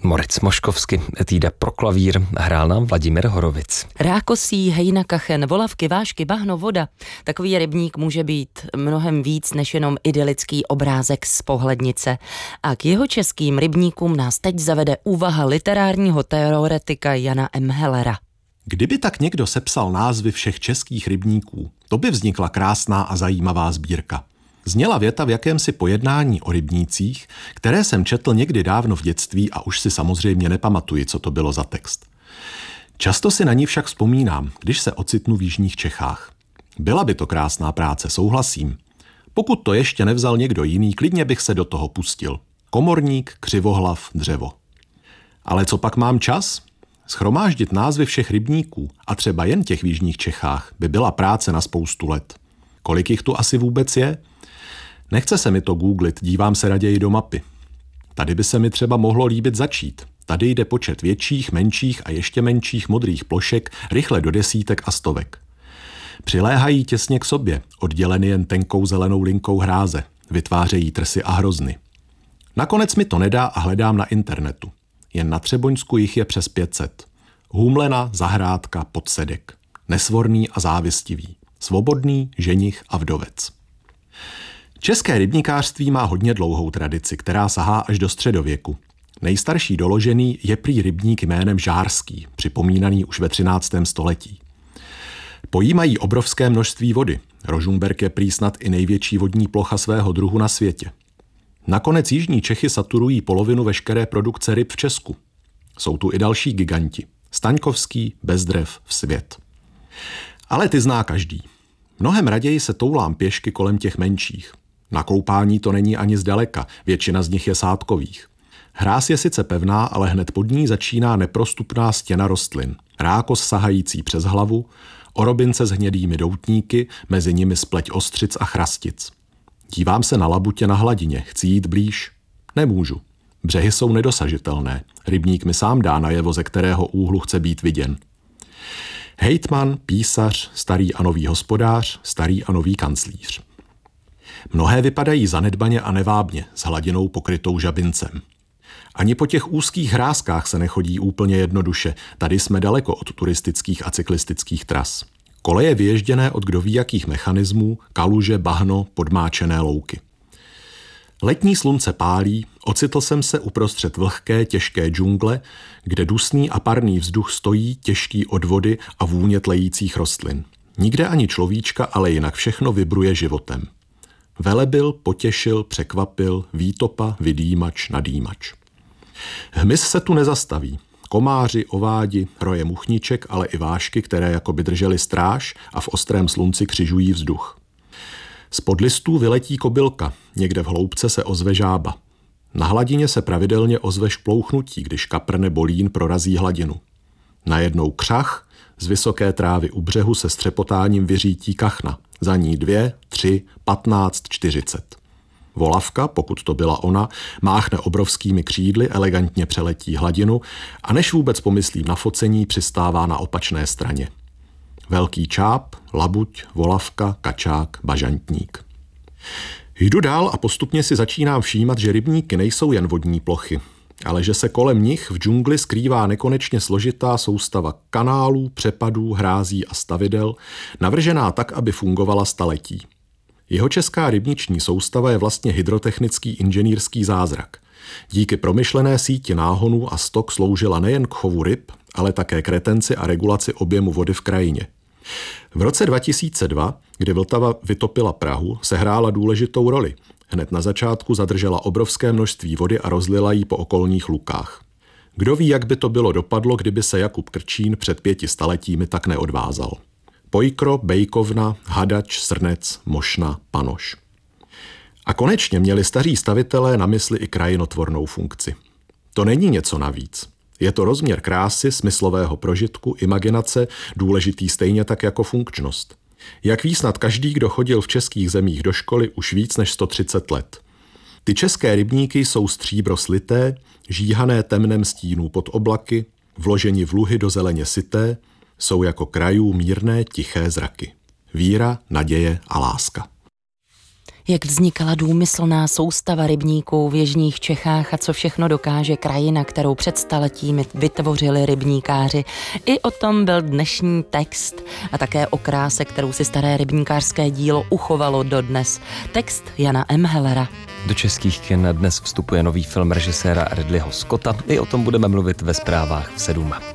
Moritz Moškovsky, etída pro klavír, hrál nám Vladimír Horovic. Rákosí, hejna, kachen, volavky, vášky, bahno, voda. Takový rybník může být mnohem víc než jenom idylický obrázek z pohlednice. A k jeho českým rybníkům nás teď zavede úvaha literárního teoretika Jana M. Hellera. Kdyby tak někdo sepsal názvy všech českých rybníků, to by vznikla krásná a zajímavá sbírka. Zněla věta v jakémsi pojednání o rybnících, které jsem četl někdy dávno v dětství a už si samozřejmě nepamatuji, co to bylo za text. Často si na ní však vzpomínám, když se ocitnu v jižních Čechách. Byla by to krásná práce, souhlasím. Pokud to ještě nevzal někdo jiný, klidně bych se do toho pustil. Komorník, křivohlav, dřevo. Ale co pak mám čas? Shromáždit názvy všech rybníků, a třeba jen těch v jižních Čechách, by byla práce na spoustu let. Kolik jich tu asi vůbec je? Nechce se mi to googlit, dívám se raději do mapy. Tady by se mi třeba mohlo líbit začít. Tady jde počet větších, menších a ještě menších modrých plošek rychle do desítek a stovek. Přiléhají těsně k sobě, odděleny jen tenkou zelenou linkou hráze. Vytvářejí trsy a hrozny. Nakonec mi to nedá a hledám na internetu. Jen na Třeboňsku jich je přes 500. Humlena, Zahrádka, Podsedek. Nesvorný a závistivý. Svobodný, ženich a vdovec. České rybníkářství má hodně dlouhou tradici, která sahá až do středověku. Nejstarší doložený je prý rybník jménem Žárský, připomínaný už ve 13. století. Pojímají obrovské množství vody. Rožumberk je prý snad i největší vodní plocha svého druhu na světě. Nakonec jižní Čechy saturují polovinu veškeré produkce ryb v Česku. Jsou tu i další giganti. Staňkovský, Bezdrev, Svět. Ale ty zná každý. Mnohem raději se toulám pěšky kolem těch menších. Na koupání to není ani zdaleka, většina z nich je sádkových. Hráz je sice pevná, ale hned pod ní začíná neprostupná stěna rostlin. Rákos sahající přes hlavu, orobince s hnědými doutníky, mezi nimi spleť ostřic a chrastic. Dívám se na labutě na hladině, chci jít blíž. Nemůžu. Břehy jsou nedosažitelné. Rybník mi sám dá najevo, ze kterého úhlu chce být viděn. Hejtman, písař, starý a nový hospodář, starý a nový kanclíř. Mnohé vypadají zanedbaně a nevábně, s hladinou pokrytou žabincem. Ani po těch úzkých hrázkách se nechodí úplně jednoduše, tady jsme daleko od turistických a cyklistických tras. Koleje vyježděné od kdo ví jakých mechanismů, kaluže, bahno, podmáčené louky. Letní slunce pálí, ocitl jsem se uprostřed vlhké, těžké džungle, kde dusný a parný vzduch stojí, těžký od vody a vůně tlejících rostlin. Nikde ani človíčka, ale jinak všechno vibruje životem. Velebil, potěšil, překvapil, výtopa, vydýmač, nadýmač. Hmyz se tu nezastaví. Komáři, ovádi, roje muchniček, ale i vášky, které jakoby držely stráž a v ostrém slunci křižují vzduch. Spod listů vyletí kobylka, někde v hloubce se ozve žába. Na hladině se pravidelně ozve šplouchnutí, když kapr nebo lín prorazí hladinu. Najednou křach, z vysoké trávy u břehu se střepotáním vyřítí kachna. Za ní 2, 3, 15, 40. Volavka, pokud to byla ona, máchne obrovskými křídly, elegantně přeletí hladinu a než vůbec pomyslím na focení, přistává na opačné straně. Velký čáp, labuť, volavka, kačák, bažantník. Jdu dál a postupně si začínám všímat, že rybníky nejsou jen vodní plochy, ale že se kolem nich v džungli skrývá nekonečně složitá soustava kanálů, přepadů, hrází a stavidel, navržená tak, aby fungovala staletí. Jihočeská rybniční soustava je vlastně hydrotechnický inženýrský zázrak. Díky promyšlené síti náhonů a stok sloužila nejen k chovu ryb, ale také k retenci a regulaci objemu vody v krajině. V roce 2002, kdy Vltava vytopila Prahu, sehrála důležitou roli. Hned na začátku zadržela obrovské množství vody a rozlila ji po okolních lukách. Kdo ví, jak by to bylo dopadlo, kdyby se Jakub Krčín před 500 letími tak neodvázal. Pojkro, Bejkovna, Hadač, Srnec, Mošna, Panoš. A konečně měli staří stavitelé na mysli i krajinotvornou funkci. To není něco navíc. Je to rozměr krásy, smyslového prožitku, imaginace, důležitý stejně tak jako funkčnost. Jak ví snad každý, kdo chodil v českých zemích do školy už víc než 130 let. Ty české rybníky jsou stříbro slité, žíhané temnem stínů pod oblaky, vloženi v luhy do zeleně syté, jsou jako krajů mírné, tiché zraky. Víra, naděje a láska. Jak vznikala důmyslná soustava rybníků v jižních Čechách a co všechno dokáže krajina, kterou před staletími vytvořili rybníkáři. I o tom byl dnešní text a také o kráse, kterou si staré rybníkářské dílo uchovalo dodnes. Text Jana M. Hellera. Do českých kin dnes vstupuje nový film režiséra Ridleyho Scotta. I o tom budeme mluvit ve zprávách v 7.